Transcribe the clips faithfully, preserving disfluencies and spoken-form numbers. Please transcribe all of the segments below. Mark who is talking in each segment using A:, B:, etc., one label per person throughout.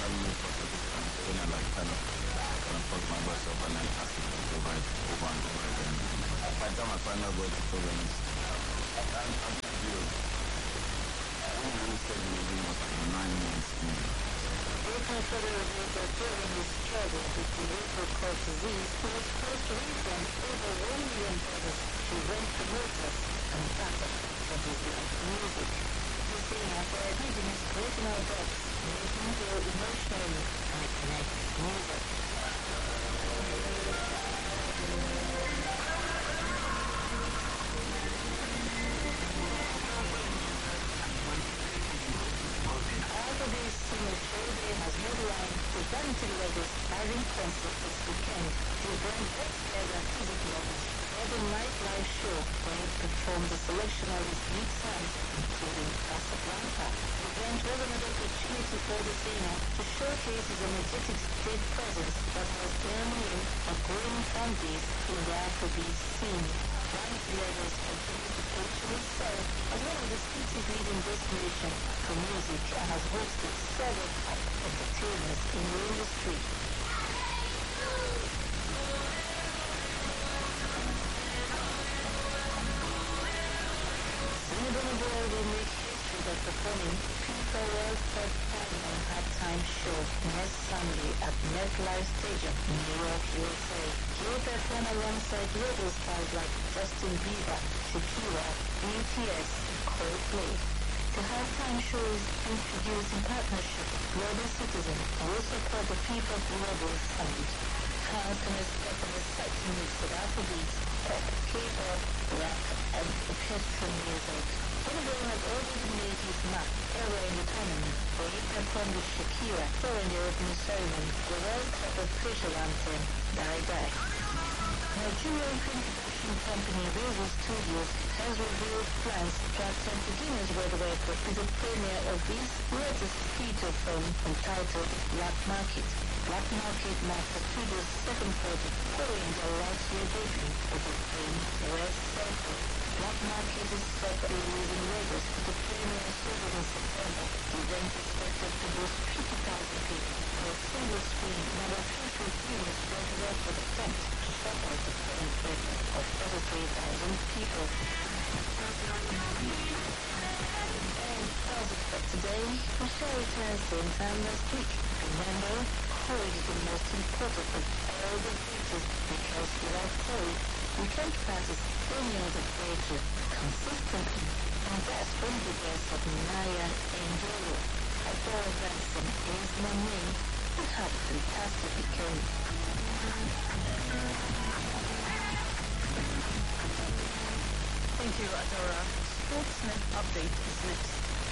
A: five minutes for Pakistan. So when I like kind of kind of fuck my boss up and then ask it to over it over and over again. By the time I finally got to seven minutes, I'm I'm zero. I only really said the movie was like nine minutes in.
B: Local federal reporter during his struggle with the local court disease, he was forced to refund over one million dollars to rent promoters and backup for his live music. You see, after indigenous original dubs, making feel emotionally and connect music. After this summer show has headlined the Vanity Levels Hiring Concert this weekend, the brand ex-leather physic levels for the nightlife show where it performed a selection of his big songs, including Casablanca. The event was another opportunity for the singer to showcase his energetic stage presence that was earning him a growing fan base in the Afrobeat scene. Vanity Levels continued to portray itself as one of the city's leading destination for music and has hosted several top entertainers in the industry. Senegal Boy will make history by performing FIFA World Cup final halftime show next Sunday at MetLife Stadium in New York, U S A. He will perform alongside global stars like Justin Bieber, Shakira, B T S, and Coldplay. The halftime show is being produced in partnership with Global Citizen and will support the FIFA Global Fund. Fans can expect an exciting mix of Afrobeat, pop, K-pop, rap, and orchestral music. Senegal has already made his mark earlier in the tournament, where he performed with Shakira during the opening ceremony, the World Cup official anthem, Die Die. Nigerian film production company Revo Studios has revealed plans to attempt the Guinness World Record with the premiere of this latest feature film entitled Black Market. Black Market marks the studio's second project following their last year debut with the film Red Circle. Black Market is set to release in Lagos with the premiere scheduled in September. The event is expected to host fifty thousand people for a single screen and about fifty Guinness World Record attempt to support the current record of thirty-three thousand people. And as it for today, we shall return same time next week. Remember, courage is the most important of all the virtues because without courage, we can't practice any other virtue consistently. And that's when the best of Naya and Jolo. Adora Benson is my name. And have a fantastic weekend.
C: Thank you, Adora. Sportsnet update is next.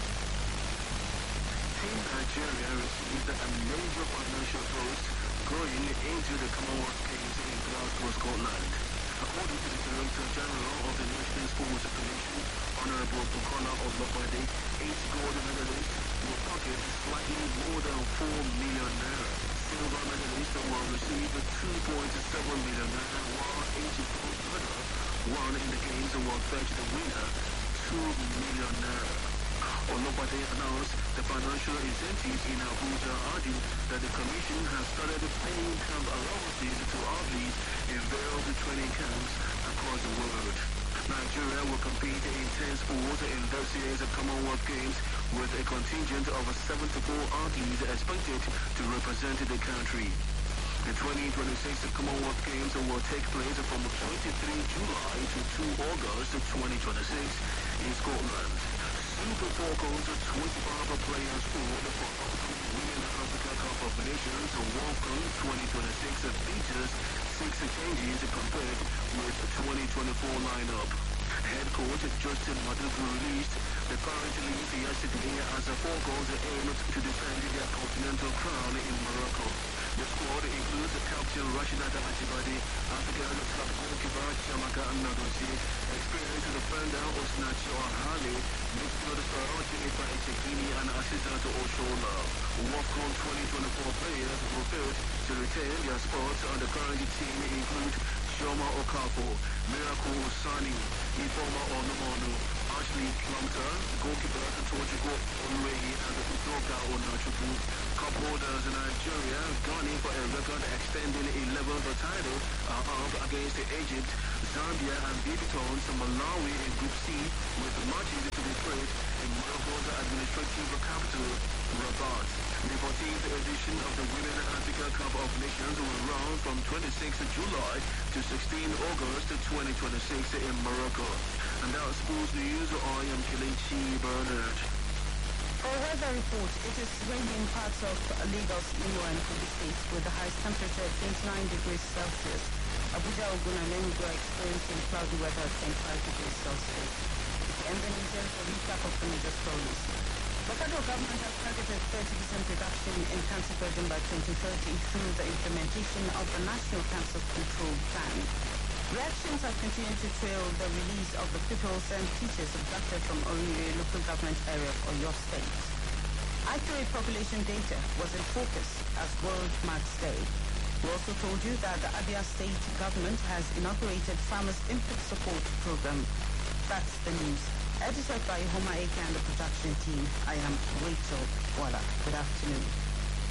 D: Team Nigeria received a major financial boost going into the Commonwealth Games in Glasgow, Scotland. According to the Director General of the National Sports Commission, Honorable Bukola Olopade, eight gold medalists will pocket slightly more than four million naira. Silver medalists will receive two point seven million naira, while eight gold medals won in the games will fetch the winner two million naira. Olopade announced the financial incentives in Abuja, adding that the Commission has started paying camp allowances to athletes in various training camps across the world. Nigeria will compete in ten sports in this year's Commonwealth Games with a contingent of seventy-four athletes expected to represent the country. The twenty twenty-six Commonwealth Games will take place from twenty-third July to two August twenty twenty-six in Scotland. Super Falcons twenty-five players squad for upcoming Women Africa Cup of Nations WAFCON twenty twenty-six features six changes compared with the twenty twenty-four lineup. Head coach Justin Madugu released the current list yesterday as the Falcons aim to defend their continental crown in Morocco. The squad includes captain Rashidata Ajibade, Africa's top goalkeeper Chiamaka Nnadozie, experienced defender Osinachi Ohale, midfield star Jennifer Echekini and assistant Oshola. WAFCON twenty twenty-four players will failed to retain their spots on the current team include Chioma Okafor, Miracle Osani, Ifeoma Onumonu, Ashley Plumpton, goalkeeper Tochiko Onwegi and Udo Oga Onachukwu. Cup holders in Nigeria gunning for a record extending eleventh title are up against Egypt, Zambia and baby tones to Malawi in Group C, with matches to be played in Morocco's administrative capital, Rabat. The fourteenth edition of the Women Africa Cup of Nations will run from twenty-sixth July to sixteenth August twenty twenty-six in Morocco. And that's sports news. I am Kelechi Bernard.
C: For a weather report, it is raining in parts of Lagos, Imo and Kogi states with the highest temperature at twenty-nine degrees Celsius. Abuja, Ogun and Enugu are experiencing cloudy weather at twenty-five degrees Celsius. And then here's a recap of the major stories. The federal government has targeted thirty percent reduction in cancer burden by twenty thirty through the implementation of the National Cancer Control Plan. Reactions have continued to trail the release of the pupils and teachers abducted from Orire local government area of Oyo State. Accurate population data was in focus as World Maths Day. We also told you that the Abia State government has inaugurated Farmers Input Support Program. That's the news. Edited by Homa Eke and the production team, I am Rachel Walla. Good afternoon.